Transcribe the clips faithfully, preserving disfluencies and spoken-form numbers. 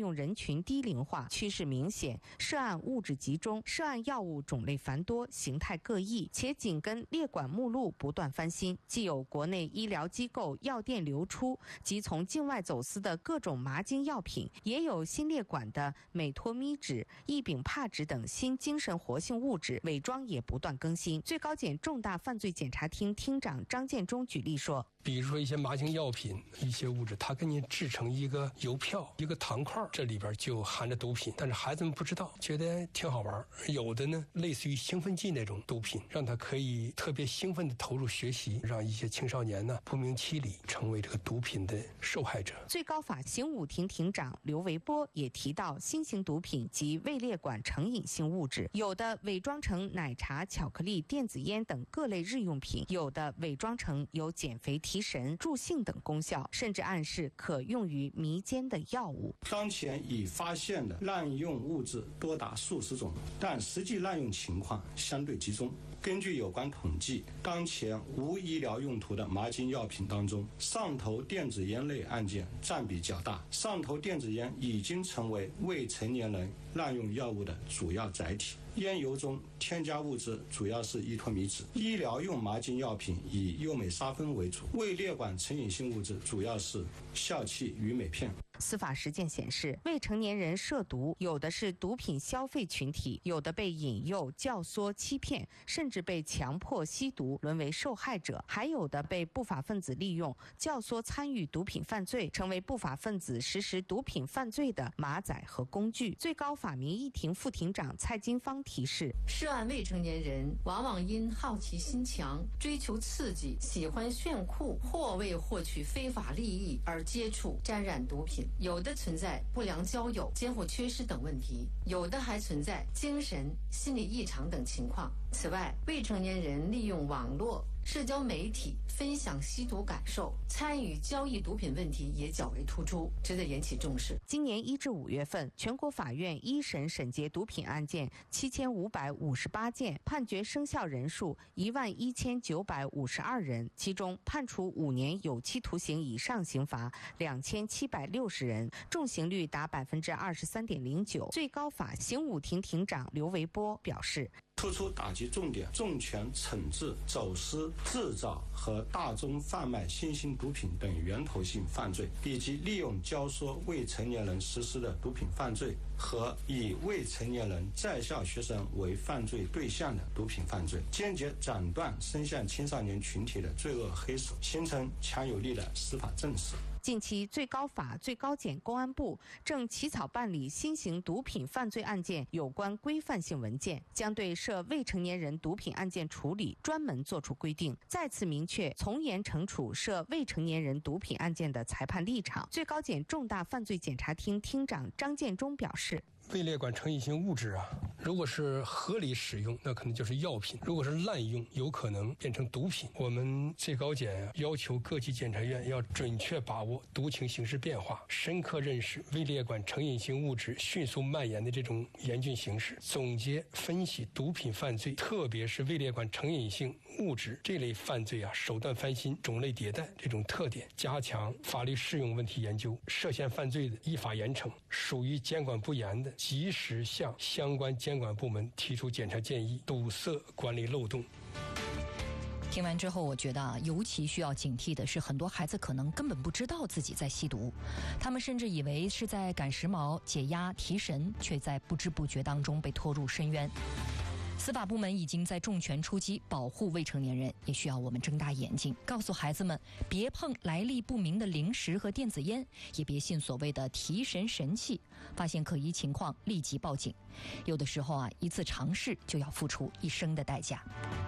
用人群低龄化趋势明显，涉案物质集中，涉案药物种类繁多，形态各异，且紧跟列管目录不断翻新，既有国内医疗机构药店流出及从境外走私的各种麻精药品，也有新列管的美托咪酯、异丙帕酯等新精神活性物质，伪装也不断更新。最高检重大犯罪检察厅厅长张建忠举例说， 比如说一些麻精药品，一些物质它给你制成一个邮票一个糖块，这里边就含着毒品，但是孩子们不知道，觉得挺好玩。有的呢类似于兴奋剂那种毒品，让他可以特别兴奋地投入学习，让一些青少年呢不明其里成为这个毒品的受害者。 最高法刑五庭庭长刘维波也提到，新型毒品及未列管成瘾性物质，有的伪装成奶茶、巧克力、电子烟等各类日用品，有的伪装成有减肥、提神、助兴等功效，甚至暗示可用于迷奸的药物。 当前已发现的滥用物质多达数十种，但实际滥用情况相对集中。根据有关统计，当前无医疗用途的麻精药品当中，上头电子烟类案件占比较大。上头电子烟已经成为未成年人滥用药物的主要载体。烟油中添加物质主要是依托咪酯，医疗用麻精药品以右美沙芬为主，未列管成瘾性物质主要是笑气与美片。 司法实践显示，未成年人涉毒，有的是毒品消费群体，有的被引诱、教唆、欺骗，甚至被强迫吸毒，沦为受害者，还有的被不法分子利用、教唆参与毒品犯罪，成为不法分子实施毒品犯罪的马仔和工具。最高法民意庭副庭长蔡金芳提示， 涉案未成年人往往因好奇心强、追求刺激、喜欢炫酷，或为获取非法利益而接触沾染毒品，有的存在不良交友、监护缺失等问题，有的还存在精神、心理异常等情况。此外，未成年人利用网络、社交媒体分享吸毒感受，参与交易毒品问题也较为突出，值得引起重视。 今年一至五月份，全国法院一审审结毒品案件七千五百五十八件，判决生效人数一万一千九百五十二人，其中判处五年有期徒刑以上刑罚两千七百六十人，重刑率达百分之二十三点零九。最高法刑五庭庭长刘维波表示， 突出打击重点，重拳惩治走私、制造和大宗贩卖新型毒品等源头性犯罪，以及利用教唆未成年人实施的毒品犯罪和以未成年人在校学生为犯罪对象的毒品犯罪，坚决斩断深陷青少年群体的罪恶黑手，形成强有力的司法正势。 近期，最高法、最高检、公安部正起草办理新型毒品犯罪案件有关规范性文件，将对涉未成年人毒品案件处理专门作出规定，再次明确从严惩处涉未成年人毒品案件的裁判立场。最高检重大犯罪检察厅厅长张建忠表示， 未列管成瘾性物质啊，如果是合理使用，那可能就是药品；如果是滥用，有可能变成毒品。我们最高检要求各级检察院要准确把握毒情形势变化，深刻认识未列管成瘾性物质迅速蔓延的这种严峻形势，总结分析毒品犯罪，特别是未列管成瘾性物质这类犯罪啊，手段翻新、种类迭代这种特点，加强法律适用问题研究，涉嫌犯罪的依法严惩，属于监管不严的及时向相关监管部门提出检查建议，堵塞管理漏洞。 听完之后，我觉得啊，尤其需要警惕的是，很多孩子可能根本不知道自己在吸毒，他们甚至以为是在赶时髦、解压、提神，却在不知不觉当中被拖入深渊。司法部门已经在重拳出击，保护未成年人，也需要我们睁大眼睛，告诉孩子们别碰来历不明的零食和电子烟，也别信所谓的提神神器，发现可疑情况立即报警。有的时候啊，一次尝试就要付出一生的代价。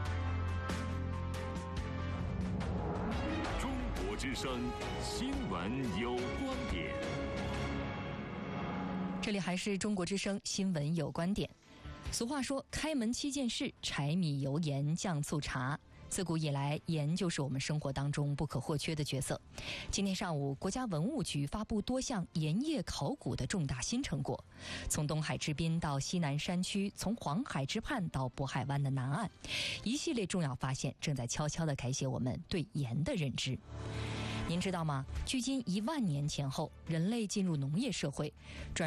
中国之声新闻有观点， 这里还是中国之声新闻有观点。俗话说，开门七件事，柴米油盐酱醋茶。自古以来，盐就是我们生活当中不可或缺的角色。今天上午，国家文物局发布多项盐业考古的重大新成果，从东海之滨到西南山区，从黄海之畔到渤海湾的南岸，一系列重要发现正在悄悄地改写我们对盐的认知。您知道吗？距今一万年前后，人类进入农业社会，转